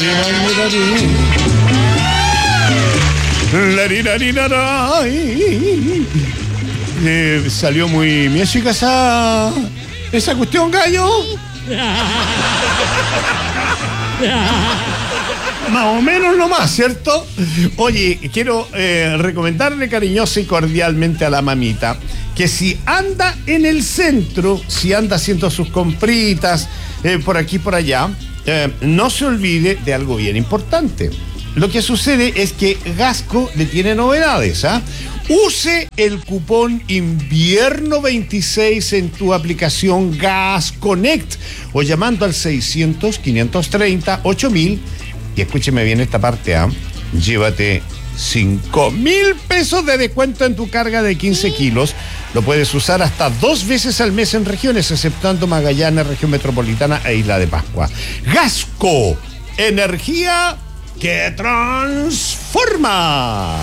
Salió muy chica esa cuestión, gallo. Más o menos nomás, ¿cierto? Oye, quiero recomendarle cariñosa y cordialmente a la mamita que si anda en el centro, si anda haciendo sus compritas por aquí por allá, no se olvide de algo bien importante. Lo que sucede es que Gasco le tiene novedades, ¿ah? Use el cupón invierno 26 en tu aplicación Gas Connect o llamando al 600-530-8000 y escúcheme bien esta parte, ¿ah? Llévate 5,000 pesos de descuento en tu carga de 15 kilos. Lo puedes usar hasta 2 veces al mes en regiones, exceptuando Magallanes, región metropolitana e Isla de Pascua. Gasco, energía que transforma.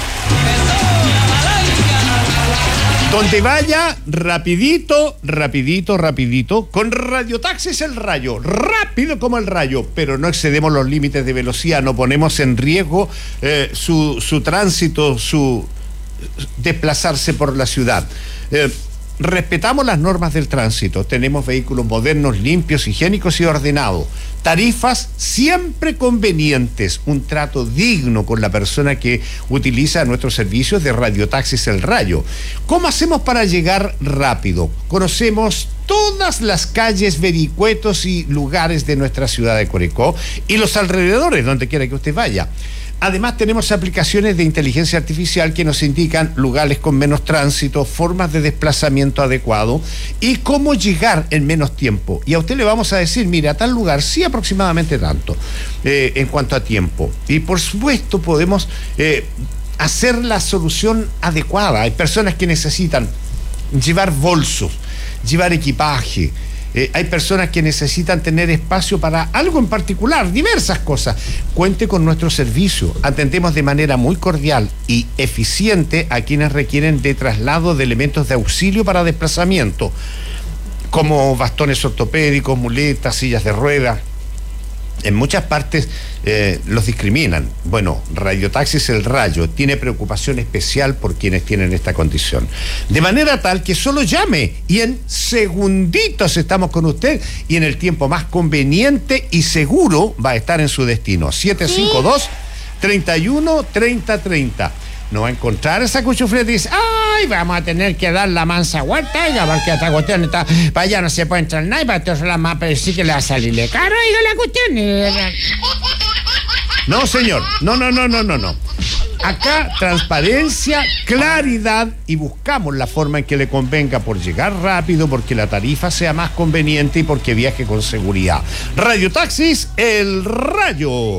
Donde vaya, rapidito, con Radiotaxis El Rayo, rápido como el rayo, pero no excedemos los límites de velocidad, no ponemos en riesgo su tránsito, su desplazarse por la ciudad. Respetamos las normas del tránsito, tenemos vehículos modernos, limpios, higiénicos y ordenados, tarifas siempre convenientes, un trato digno con la persona que utiliza nuestros servicios de Radiotaxis El Rayo. ¿Cómo hacemos para llegar rápido? Conocemos todas las calles, vericuetos y lugares de nuestra ciudad de Curicó y los alrededores, donde quiera que usted vaya. Además, tenemos aplicaciones de inteligencia artificial que nos indican lugares con menos tránsito, formas de desplazamiento adecuado y cómo llegar en menos tiempo. Y a usted le vamos a decir, mira, a tal lugar sí aproximadamente tanto en cuanto a tiempo. Y por supuesto podemos hacer la solución adecuada. Hay personas que necesitan llevar bolsos, llevar equipaje. Hay personas que necesitan tener espacio para algo en particular, diversas cosas. Cuente con nuestro servicio. Atendemos de manera muy cordial y eficiente a quienes requieren de traslado de elementos de auxilio para desplazamiento, como bastones ortopédicos, muletas, sillas de ruedas. En muchas partes los discriminan. Bueno, Radiotaxis El Rayo tiene preocupación especial por quienes tienen esta condición. De manera tal que solo llame y en segunditos estamos con usted y en el tiempo más conveniente y seguro va a estar en su destino. 752-31-3030. No va a encontrar esa cuchufleta y dice, ay, vamos a tener que dar la mansa vuelta, oiga, porque esta cuestión está, para allá no se puede entrar nada, y para esto la más, pero sí que le va a salirle caro, oiga, la cuestión. No, señor, no. Acá, transparencia, claridad, y buscamos la forma en que le convenga por llegar rápido, porque la tarifa sea más conveniente y porque viaje con seguridad. Radiotaxis El Rayo.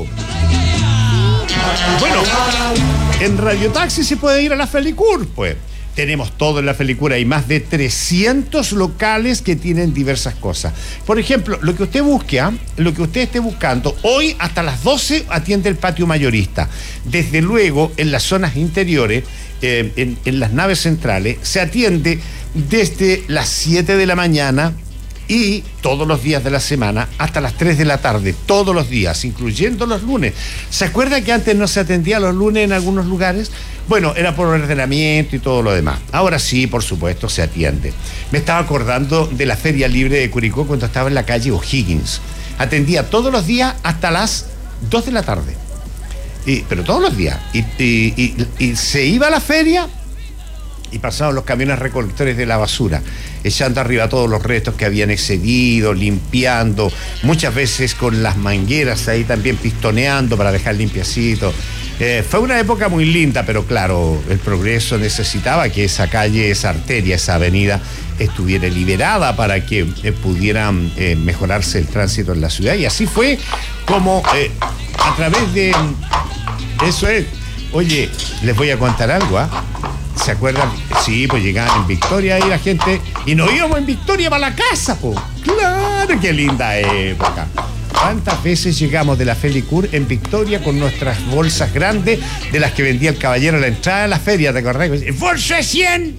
Bueno, en Radiotaxi se puede ir a la Felicur, pues. Tenemos todo en la Felicur, hay más de 300 locales que tienen diversas cosas. Por ejemplo, lo que usted busque, lo que usted esté buscando, hoy hasta las 12 atiende el patio mayorista. Desde luego, en las zonas interiores, en las naves centrales, se atiende desde las 7 de la mañana y todos los días de la semana hasta las 3 de la tarde, todos los días, incluyendo los lunes. ¿Se acuerda que antes no se atendía los lunes en algunos lugares? Bueno, era por ordenamiento y todo lo demás. Ahora sí, por supuesto, se atiende. Me estaba acordando de la Feria Libre de Curicó cuando estaba en la calle O'Higgins. Atendía todos los días hasta las 2 de la tarde. Pero todos los días. Y se iba a la feria y pasaban los camiones recolectores de la basura, echando arriba todos los restos que habían excedido, limpiando, muchas veces con las mangueras ahí también pistoneando para dejar limpiecito. Fue una época muy linda, pero claro, el progreso necesitaba que esa calle, esa arteria, esa avenida estuviera liberada para que pudiera mejorarse el tránsito en la ciudad. Y así fue como a través de... Eso es. Oye, les voy a contar algo, ¿Se acuerdan? Sí, pues llegaban en Victoria ahí la gente y nos íbamos en Victoria para la casa, pues. Claro, qué linda época. ¿Cuántas veces llegamos de la Felicur en Victoria con nuestras bolsas grandes de las que vendía el caballero a la entrada de la feria, ¿te acordás? ¡Bolsa de 100!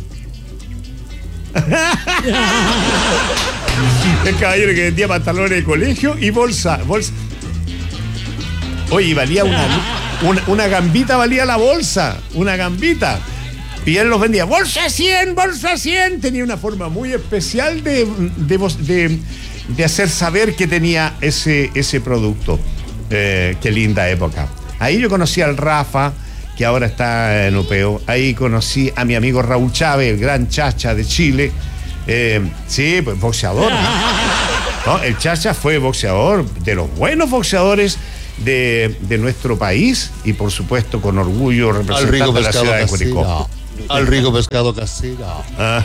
El caballero que vendía pantalones de colegio y bolsa. Oye, valía una gambita, valía la bolsa, una gambita. Y él los vendía, bolsa 100, bolsa 100. Tenía una forma muy especial de hacer saber que tenía ese producto. Qué linda época. Ahí yo conocí al Rafa, que ahora está en Upeo. Ahí conocí a mi amigo Raúl Chávez, el gran Chacha de Chile. Sí, pues boxeador. ¿No? El Chacha fue boxeador, de los buenos boxeadores de nuestro país, y por supuesto con orgullo representando a la ciudad de Curicó. Al rico pescado casero.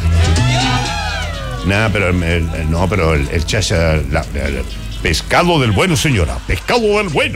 Pero el Chacha, pescado del bueno, señora, pescado del bueno.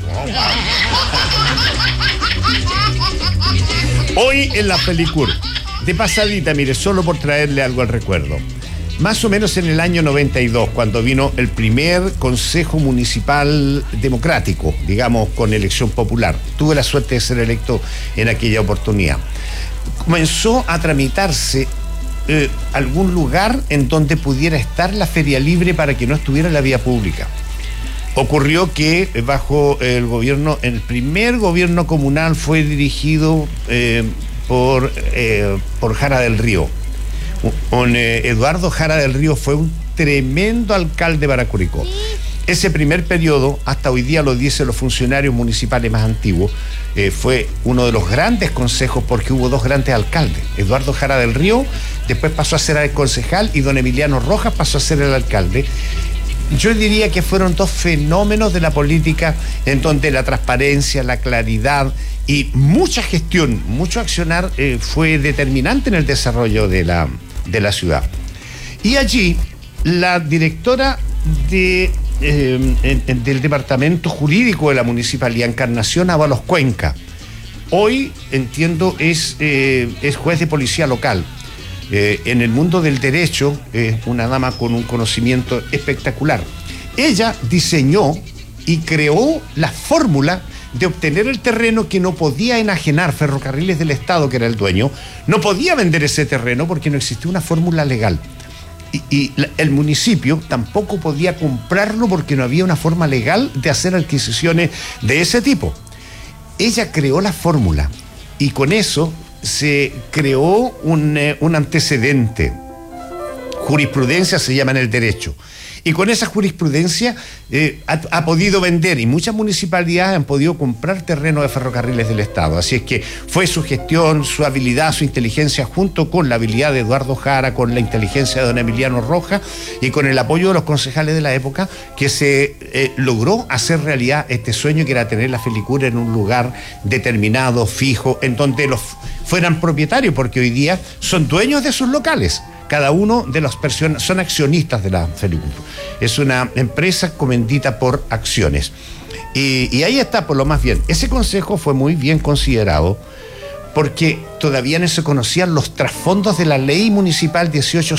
Hoy en la película, de pasadita, mire, solo por traerle algo al recuerdo. Más o menos en el año 92, cuando vino el primer Consejo Municipal Democrático, digamos, con elección popular. Tuve la suerte de ser electo en aquella oportunidad. Comenzó a tramitarse algún lugar en donde pudiera estar la feria libre para que no estuviera en la vía pública. Ocurrió que bajo el gobierno, el primer gobierno comunal fue dirigido por Jara del Río. Eduardo Jara del Río fue un tremendo alcalde para Curicó. Ese primer periodo, hasta hoy día lo dicen los funcionarios municipales más antiguos, fue uno de los grandes consejos porque hubo dos grandes alcaldes. Eduardo Jara del Río después pasó a ser el concejal y don Emiliano Rojas pasó a ser el alcalde. Yo diría que fueron dos fenómenos de la política en donde la transparencia, la claridad y mucha gestión, mucho accionar fue determinante en el desarrollo de la ciudad. Y allí la directora del departamento jurídico de la municipalidad, Encarnación Ábalos Cuenca, hoy entiendo es juez de policía local. En el mundo del derecho, una dama con un conocimiento espectacular. Ella diseñó y creó la fórmula de obtener el terreno que no podía enajenar Ferrocarriles del Estado, que era el dueño, no podía vender ese terreno porque no existía una fórmula legal. Y el municipio tampoco podía comprarlo porque no había una forma legal de hacer adquisiciones de ese tipo. Ella creó la fórmula y con eso se creó un antecedente. Jurisprudencia se llama en el derecho. Y con esa jurisprudencia ha podido vender, y muchas municipalidades han podido comprar terreno de Ferrocarriles del Estado. Así es que fue su gestión, su habilidad, su inteligencia, junto con la habilidad de Eduardo Jara, con la inteligencia de don Emiliano Rojas y con el apoyo de los concejales de la época, que se logró hacer realidad este sueño, que era tener la Felicura en un lugar determinado, fijo, en donde los fueran propietarios, porque hoy día son dueños de sus locales. Cada uno de las personas son accionistas de la Felicura. Es una empresa comendita por acciones. Y ahí está, por lo más bien. Ese consejo fue muy bien considerado porque todavía no se conocían los trasfondos de la ley municipal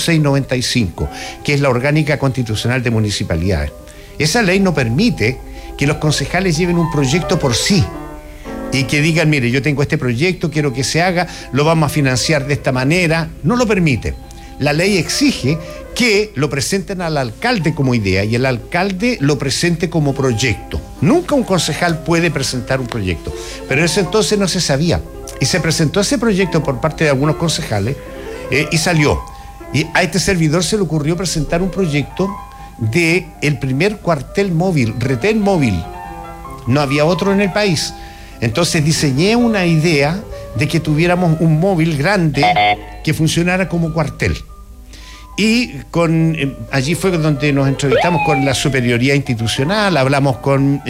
18695, que es la orgánica constitucional de municipalidades. Esa ley no permite que los concejales lleven un proyecto por sí y que digan, mire, yo tengo este proyecto, quiero que se haga, lo vamos a financiar de esta manera. No lo permite. La ley exige que lo presenten al alcalde como idea y el alcalde lo presente como proyecto. Nunca un concejal puede presentar un proyecto, pero en ese entonces no se sabía. Y se presentó ese proyecto por parte de algunos concejales y salió. Y a este servidor se le ocurrió presentar un proyecto de el primer cuartel móvil, retén móvil. No había otro en el país. Entonces diseñé una idea de que tuviéramos un móvil grande que funcionara como cuartel. Y allí fue donde nos entrevistamos con la superioridad institucional, hablamos con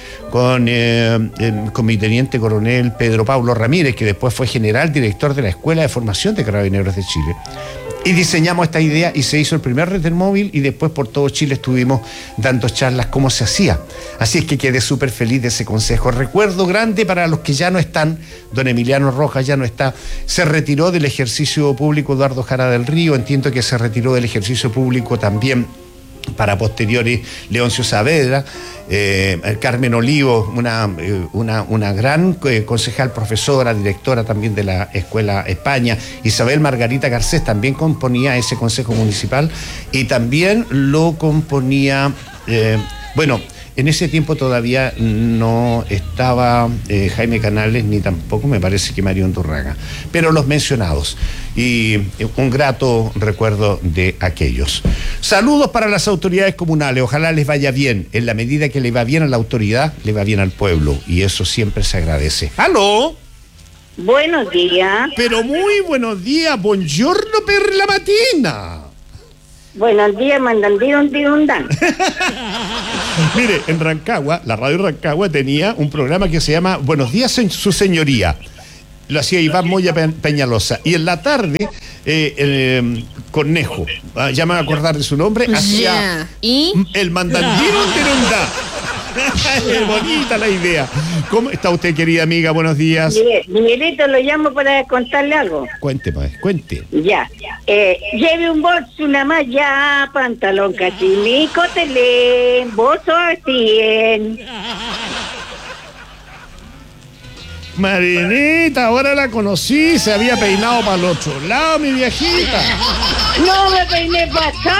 mi teniente coronel Pedro Pablo Ramírez, que después fue general director de la Escuela de Formación de Carabineros de Chile. Y diseñamos esta idea y se hizo el primer retén móvil y después por todo Chile estuvimos dando charlas cómo se hacía. Así es que quedé súper feliz de ese consejo. Recuerdo grande para los que ya no están. Don Emiliano Rojas ya no está. Se retiró del ejercicio público Eduardo Jara del Río. Entiendo que se retiró del ejercicio público también para posteriores Leoncio Saavedra, Carmen Olivo, una gran concejal, profesora, directora también de la Escuela España. Isabel Margarita Garcés también componía ese consejo municipal y también lo componía, En ese tiempo todavía no estaba Jaime Canales, ni tampoco me parece que Mario Undurraga, pero los mencionados. Y un grato recuerdo de aquellos. Saludos para las autoridades comunales, ojalá les vaya bien. En la medida que le va bien a la autoridad, le va bien al pueblo, y eso siempre se agradece. ¡Aló! Buenos días. Pero muy buenos días, buongiorno per la mattina. Buenos días, mandandín, dirundan. Mire, en Rancagua, la radio Rancagua tenía un programa que se llama Buenos días, su señoría. Lo hacía Iván Moya Peñalosa. Y en la tarde, Cornejo, ya me voy a acordar de su nombre, hacía el mandandino Tirundá. Es bonita la idea. ¿Cómo está usted, querida amiga? Buenos días. Miguelito, lo llamo para contarle algo. Cuente, pues, cuente. Ya. Lleve un bolso, una malla, pantalón cachimico, tele, bolso así. Marinita, ahora la conocí, se había peinado para el otro lado, mi viejita. No me peiné para acá.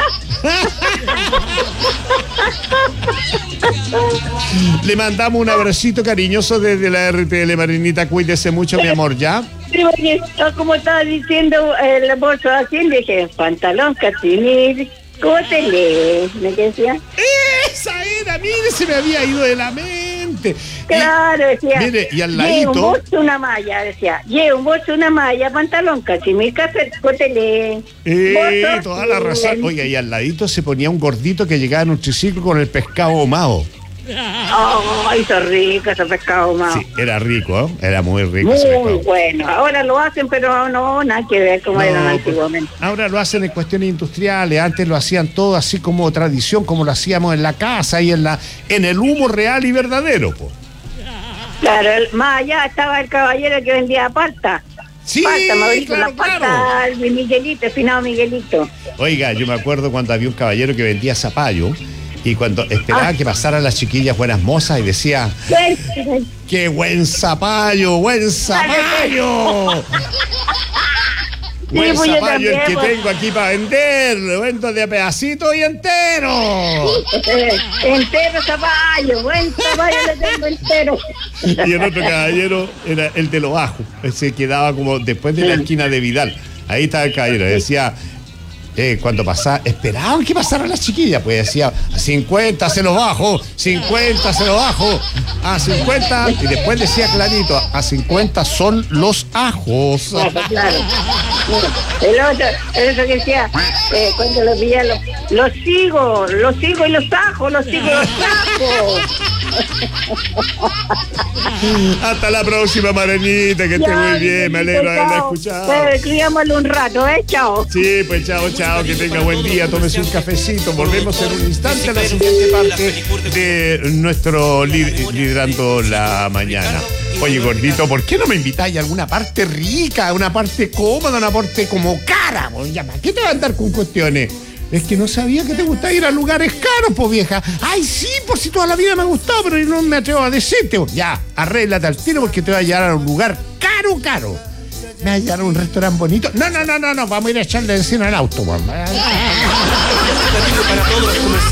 Le mandamos un abracito cariñoso desde la RTL, Marinita, cuídese mucho, mi amor, ¿ya? Sí, oye, como estaba diciendo el bolso así, le dije, pantalón cachimir, ¿cómo te lees? ¿Me decía? Esa era, mire, se me había ido de la mente. Claro, decía. Mire, y al ladito. Lleve un bolso, una malla, decía. Lleve un bolso, una malla, pantalón, cachimir, café, cótele. Toda la razón. Oiga, y al ladito se ponía un gordito que llegaba en un triciclo con el pescado ahumado. Oh, hizo rico ese pescado ahumado. Sí, era rico, ¿eh? Era muy rico. Muy bueno. Ahora lo hacen, pero no, nada que ver como eran antiguamente. Ahora lo hacen en cuestiones industriales. Antes lo hacían todo así como tradición, como lo hacíamos en la casa y en el humo real y verdadero, po. Claro, más allá estaba el caballero que vendía palta. Sí, palta, Mauricio, claro, la palta, el Miguelito, el finado Miguelito. Oiga, yo me acuerdo cuando había un caballero que vendía zapallo. Y cuando esperaba que pasaran las chiquillas buenas mozas y decía, ¡qué buen zapallo, buen zapallo! Buen zapallo el que tengo aquí para vender, lo vendo de a pedacitos y entero. Entero zapallo, buen zapallo le tengo entero. Y el otro caballero era el de lo bajo, ese quedaba como después de la esquina de Vidal. Ahí estaba el caballero, decía... cuando pasaba, esperaban que pasaran las chiquillas, pues decía, a 50 se lo bajo, 50 se lo bajo, a 50, y después decía clarito, a 50 son los ajos. Claro. El otro que decía, cuando los veía, los sigo y los ajos, los sigo y los ajos. Hasta la próxima, Marenita, que esté muy bien, me alegro de haberla escuchado. Escribámosle un rato, chao. Sí, pues chao, que tenga buen día, tómese un cafecito, volvemos en un instante a la siguiente parte de nuestro Liderando la Mañana. Oye, gordito, ¿por qué no me invitáis a alguna parte rica, a una parte cómoda, a una parte como cara? ¿Para qué te vas a andar con cuestiones? Es que no sabía que te gustaba ir a lugares caros, pues vieja. Ay, sí, por si toda la vida me ha gustado, pero no me atrevo a decirte. Ya, arréglate al tiro porque te va a llevar a un lugar caro. ¿Me va a llevar a un restaurante bonito? No, vamos a ir a echarle encima al auto, mamá.